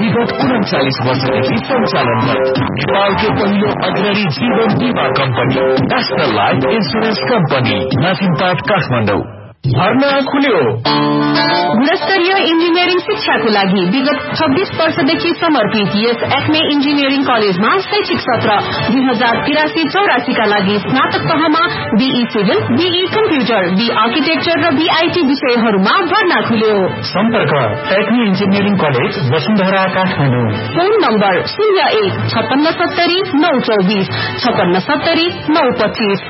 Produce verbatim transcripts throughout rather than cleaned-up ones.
विगत उन्चालिस वर्षदेखि सञ्चालनरत नेपालको पहिलो अग्रणी जीवन बीमा company national life insurance company नासिमपाट Kathmandu भर्ना खुल्यो। गुणस्तरीय इन्जिनियरिङ शिक्षाको लागि विगत छब्बीस वर्षदेखि समर्पित यस एक्मे इन्जिनियरिङ कलेजमा शैक्षिक सत्र दुई हजार तिरासी चौरासीका लागि स्नातक तहमा be civil, be computer, be architecture र बीआईटी विषयहरूमा भर्ना खुल्यो। सम्पर्क Acme engineering college Vasundhara Kathmandu. Phone number शून्य एक छप्पन्न सत्तरी नौ चौबिस छप्पन्न सत्तरी नौ पच्चीस।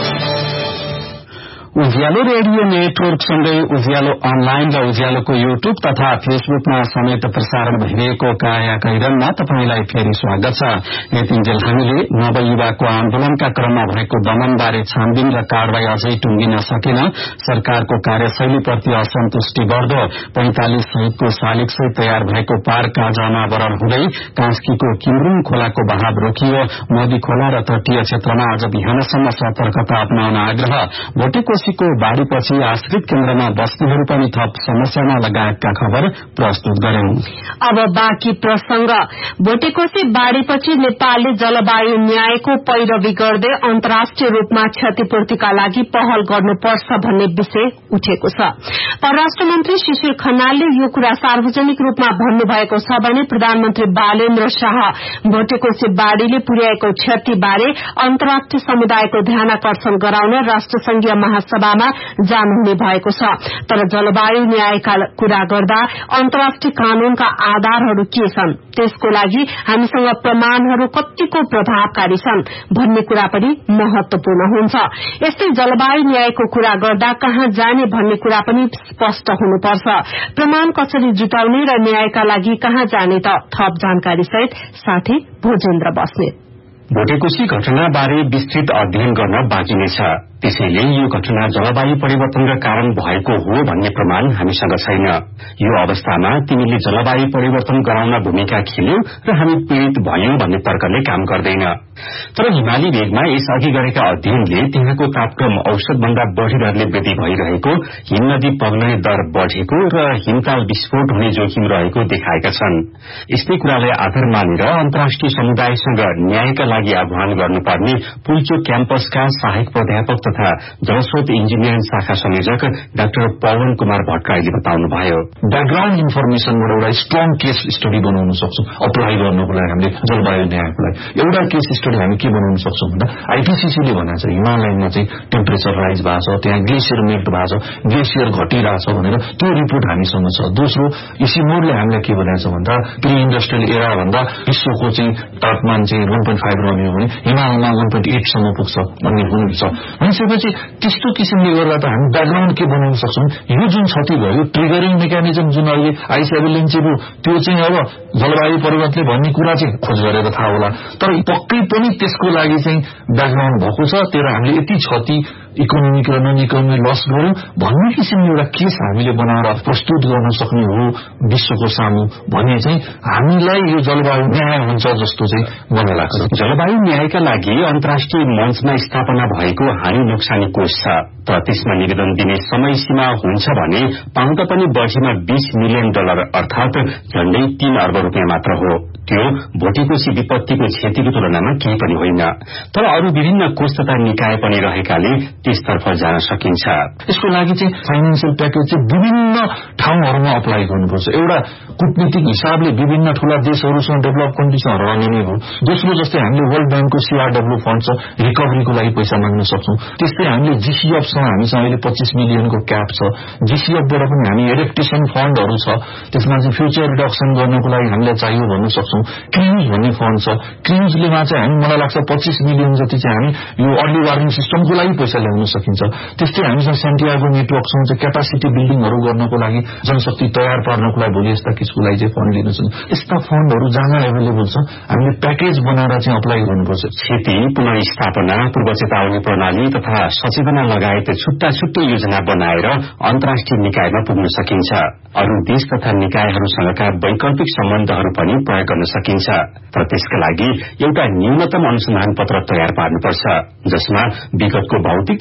उज्यालो रेडियो नेटवर्कसँगै उज्यालो अनलाइन र उज्यालोको युट्युब तथा फेसबुकमा समेत प्रसारण भइरहेको काया कैरनमा तपाईंलाई फेरि स्वागत छ। यतिन्जेल हामीले नवयुवाको आन्दोलनका क्रममा भएको दमनबारे छानबिन र कारवाही अझै टुंगिन सकेन, सरकारको कार्यशैलीप्रति असन्तुष्टि बढ्दो, पैंतालिस सहितको शालिगसहित तयार भएको पार्क आज अनावरण हुँदै कास्कीको किमरुङ खोलाको बहाव रोकियो। मोदी खोला र तटीय क्षेत्रमा आज बिहानसम्म सतर्कता अपनाउन आग्रह। भोटेको को बाढ़ीपछि आश्रित केन्द्रमा बस्नेहरू पनि थप समस्यामा लगायतका खबर प्रस्तुत गर्यौं। अब बाँकी प्रसंग। भोटेकोशी बाढ़ीपछि नेपालले जलवायु न्यायको पैरवी गर्दै अन्तर्राष्ट्रिय रूपमा क्षतिपूर्तिका लागि पहल गर्नुपर्छ भन्ने विषय उठेको छ। परराष्ट्र मन्त्री शिशिर खनालले यो कुरा सार्वजनिक रूपमा भन्नुभएको छ भने प्रधानमन्त्री बालेन्द्र शाह भोटेकोशी बाढ़ीले पुर्याएको क्षतिबारे अन्तर्राष्ट्रिय समुदायको ध्यानाकर्षण गराउन राष्ट्रसंघीय महासभामा जानुहुने भएको छ। तर जलवायु न्यायका कुरा गर्दा अन्तर्राष्ट्रिय कानूनका आधारहरू के छन्, त्यसको लागि हामीसँग प्रमाणहरू कतिको प्रभावकारी छन् भन्ने कुरा पनि महत्वपूर्ण हुन्छ। यस्तै जलवायु न्यायको कुरा गर्दा कहाँ जाने भन्ने कुरा पनि स्पष्ट हुनुपर्छ। प्रमाण कसरी जुटाउने र न्यायका लागि कहाँ जाने त थप जानकारी सहित साथी भोजेन्द्र बस्नेत। भोटेकोशी घटनाबारे विस्तृत अध्ययन गर्न बाँकी नै छ, त्यसैले यो घटना जलवायु परिवर्तनका कारण भएको हो भन्ने प्रमाण हामीसँग छैन। यो अवस्थामा तिमीले जलवायु परिवर्तन गराउन भूमिका खेल्यौ र हामी पीड़ित भयौं भन्ने तर्कले काम गर्दैन। तर हिमाली भेगमा यस अघि गरेका अध्ययनले त्यहाँको तापक्रम औसतभन्दा बढ़ी दरले वृद्धि भइरहेको, हिम नदी पग्लने दर बढ़ेको र हिमताल विस्फोट हुने जोखिम रहेको देखाएका छन्। यस्तै कुरालाई आधार मानेर अन्तर्राष्ट्रिय समुदायसँग न्यायका लागि आह्वान गर्नुपर्ने पुल्चोक क्याम्पसका सहायक प्राध्यापक तथा जलस्रोत इन्जिनियरिङ शाखा संयोजक डाक्टर पवन कुमार भट्टराईले बताउनुभयो। ब्याकग्राउण्ड इन्फर्मेशनबाट एउटा स्ट्रङ केस स्टडी बनाउन सक्छौं अप्लाई गर्नको लागि। हामीले जलवायु न्यायको लागि एउटा केस स्टडी हामी के बनाउन सक्छौं भन्दा आईपीसीसीले भनेको छ हिमालयमा चाहिँ टेम्परेचर राइज भएको छ, त्यहाँ ग्लेसियर मेल्ट भएको छ, ग्लेसियर घटिरहेको छ भनेर त्यो रिपोर्ट हामीसँग छ। दोस्रो इसिमोरले हामीलाई के भनेको छ भन्दा प्री इन्डस्ट्रियल एरा भन्दा विश्वको चाहिँ तापमान चाहिँ वन पोइन्ट फाइभ रहने हो भने हिमालयमा वन पोइन्ट एट सम्म पुग्छ भन्ने हुन्छ। भनेपछि त्यस्तो किसिमले गर्दा त हामी ब्याकग्राउन्ड के बनाउन सक्छौं, यो जुन क्षति भयो ट्रिगरिङ मेकानिजम जुन अहिले आइसएभेलेन्सी भयो त्यो चाहिँ अब जलवायु परिवर्तनले भन्ने कुरा चाहिँ खोज गरेर थाहा होला। तर पक्कै पनि त्यसको लागि चाहिँ ब्याकग्राउन्ड भएको छ, तर हामीले यति क्षति इकोनोमिक र नन इकोनोमिक लस गर्यौं भन्ने किसिमले एउटा केस हामीले बनाएर प्रस्तुत गर्न सक्ने हो विश्वको सामु भने चाहिँ हामीलाई यो जलवायु न्याय हुन्छ जस्तो चाहिँ मलाई लाग्छ। जलवायु न्यायका लागि अन्तर्राष्ट्रिय मञ्चमा स्थापना भएको हानि नोक्सानी कोष छ, तर त्यसमा निवेदन दिने समय सीमा हुन्छ भने पाउँदा पनि बढीमा बीस मिलियन डलर अर्थात झण्डै तीन अर्ब रुपियाँ मात्र हो। त्यो भोटेकोशी विपत्तिको क्षतिको तुलनामा केही पनि होइन। तर अरू विभिन्न कोष तथा निकाय पनि रहेकाले त्यसतर्फ जान सकिन्छ। यसको लागि चाहिँ फाइनेन्सियल प्याकेज चाहिँ विभिन्न ठाउँहरूमा अप्लाई गर्नुपर्छ। एउटा कूटनीतिक हिसाबले विभिन्न ठूला देशहरूसँग डेभलप कन्ट्रीसँग रहने नै हो। दोस्रो जस्तै हामीले वर्ल्ड ब्याङ्कको सीआरडब्ल्यू फण्ड छ, रिकभरीको लागि पैसा माग्न सक्छौं। त्यस्तै हामीले जीसीएफसँग हामीसँग अहिले पच्चीस मिलियनको क्याप छ। जीसीएफबाट पनि हामी एडेप्टेसन फण्डहरू छ, त्यसमा चाहिँ फ्युचर रिडक्सन गर्नको लागि हामीलाई चाहियो भन्न सक्छौं। क्रिम्स भन्ने फण्ड छ, क्रिम्सलेमा चाहिँ हामी मलाई लाग्छ पच्चीस मिलियन जति चाहिँ हामी यो अर्ली वार्निङ सिस्टमको लागि पैसा ल्याउन सकिन्छ। त्यस्तै हामीसँग सेन्टियागो नेटवर्कसँग चाहिँ क्यापासिटी बिल्डिङहरू गर्नको लागि, जनशक्ति तयार पार्नको लागि भोलि यस्ता किसिमको लागि चाहिँ फण्ड लिन सक्छ। यस्ता फण्डहरू जहाँ एभाइलेबल छ हामीले प्याकेज बनाएर चाहिँ अप्लाई गर्नुपर्छ। क्षति पुनर्स्थापना, पूर्व चेतावनी प्रणाली तथा सचेतना लगायत छुट्टा छुट्टै योजना बनाएर अन्तर्राष्ट्रिय निकायमा पुग्न सकिन्छ। अरू देश तथा निकायहरूसँगका वैकल्पिक सम्बन्धहरू पनि प्रयोग गर्न सकिन्छ। तर त्यसका लागि एउटा न्यूनतम अनुसन्धान पत्र तयार पार्नुपर्छ, जसमा विगतको भौतिक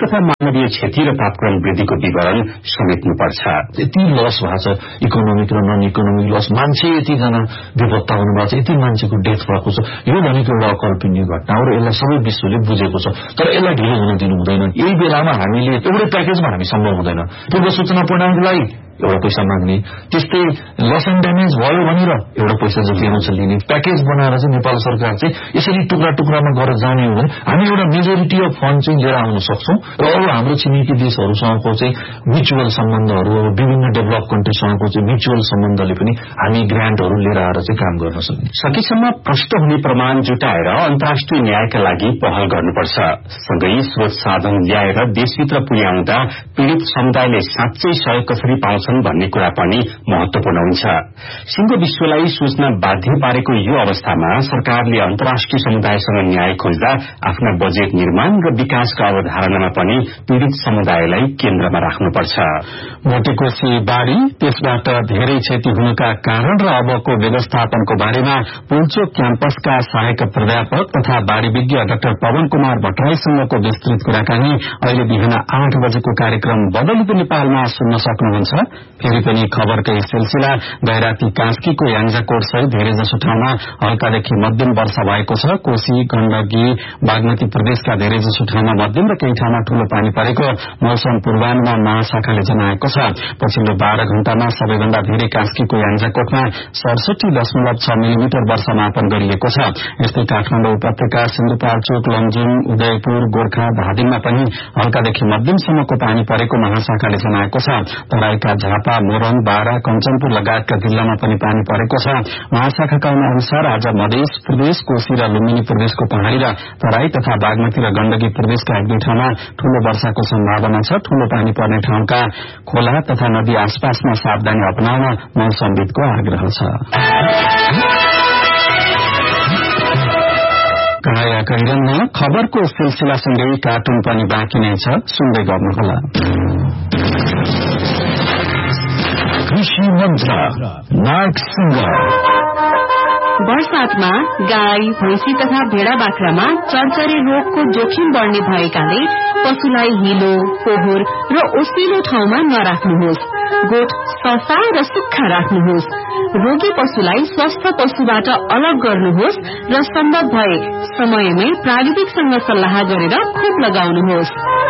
तथा मानवीय क्षति र तात्कालीन वृद्धिको विवरण समेट्नुपर्छ। यति लस भएको छ, इकोनोमिक र नन इकोनोमिक लस, मान्छे यतिजना बेपत्ता हुनुभएको छ, यति मान्छेको डेथ भएको छ। यो भनेको एउटा अकल्पनीय घटना हो र यसलाई सबै विश्वले बुझेको छ। तर यसलाई ढिलो हुन दिनु हुँदैन। यही बेलामा हामीले एउटै प्याकेजमा हामी सम्भव हुँदैन। पूर्व सूचना प्रणालीलाई एउटा पैसा माग्ने, त्यस्तै लस एन्ड ड्यामेज भयो भनेर एउटा पैसा जति आउँछ लिने प्याकेज बनाएर चाहिँ नेपाल सरकार चाहिँ यसरी टुक्रा टुक्रामा गरेर जाने हो भने हामी एउटा मेजोरिटी अफ फन्ड चाहिँ लिएर आउन सक्छौं र अरू हाम्रो छिमेकी देशहरूसँगको चाहिँ म्युचुअल सम्बन्धहरू, विभिन्न डेभलप कन्ट्रीसँगको चाहिँ म्युचुअल सम्बन्धले पनि हामी ग्रान्टहरू लिएर आएर चाहिँ काम गर्न सक्छौं। सकेसम्म प्रष्ट हुने प्रमाण जुटाएर अन्तर्राष्ट्रिय न्यायका लागि पहल गर्नुपर्छ। सँगै स्रोत साधन ल्याएर देशभित्र पुर्याउँदा पीड़ित समुदायले साँच्चै सहयोग कसरी पाउँछ भन्ने कुरा पनि महत्वपूर्ण हुन्छ। सिंह विश्वलाई सोच्न बाध्य पारेको यो अवस्थामा सरकारले अन्तर्राष्ट्रिय समुदायसँग न्याय खोज्दा आफ्ना बजेट निर्माण र विकासका अवधारणामा पनि पीड़ित समुदायलाई केन्द्रमा राख्नुपर्छ। भोटेकोशी बाढ़ी, त्यसबाट धेरै क्षति हुनुका कारण र अबको व्यवस्थापनको बारेमा पुल्चोक क्याम्पसका सहायक प्राध्यापक तथा बाढ़ी विज्ञ डाक्टर पवन कुमार भट्टराईसँगको विस्तृत कुराकानी अहिले बिहान आठ बजेको कार्यक्रम बदलीको नेपालमा सुन्न सक्नुहुन्छ। फेरि पनि खबरकै सिलसिला गैराती कास्कीको याङ्जाकोट सहित धेरैजसो ठाउँमा हल्कादेखि मध्यम वर्षा भएको छ। कोशी, गण्डकी, बागमती प्रदेशका धेरैजसो ठाउँमा मध्यम र केही ठाउँमा ठूलो पानी परेको मौसम पूर्वानुमान महाशाखाले जनाएको छ। पछिल्लो बाह्र घण्टामा सबैभन्दा धेरै कास्कीको याङ्जाकोटमा सडसठी दशमलव छ मिलिमिटर वर्षा मापन गरिएको छ। यस्तै काठमाडौँ उपत्यका, सिन्धुपाल्चोक, लमजुङ, उदयपुर, गोर्खा, धादिङमा पनि हल्कादेखि मध्यमसम्मको पानी परेको महाशाखाले जनाएको छ। तराईका झापा, मोरङ, बारा, कञ्चनपुर लगायतका जिल्लामा पनि पानी परेको छ। महाशाखाका अनुसार आज मधेस प्रदेश, कोशी र लुम्बिनी प्रदेशको पहाड़ी र तराई तथा बागमती र गण्डकी प्रदेशका एक दुई ठाउँमा ठूलो वर्षाको सम्भावना छ। ठूलो पानी पर्ने ठाउँका खोला तथा नदी आसपासमा सावधानी अपनाउन मौसमविदको आग्रह छ। काया कैरनमा खबरको सिलसिलासँगै कार्टुन पनि बाँकी नै छ, सुन्दै गर्नुहोला। कृषि मन्त्र नाग सिंह। वर्षातमा गाई, भैंसी तथा भेड़ा बाख्रामा चरचरे रोगको जोखिम बढ़ने भएकाले पशुलाई हिलो, फोहोर र ओसिलो ठाउँमा नराख्नुहोस्। गोठ सफा र सुक्खा राख्नुहोस्। रोगी पशुलाई स्वस्थ पशुबाट अलग गर्नुहोस् र सम्भव भए समयमै प्राविधिकसँग सल्लाह गरेर खोप लगाउनुहोस्।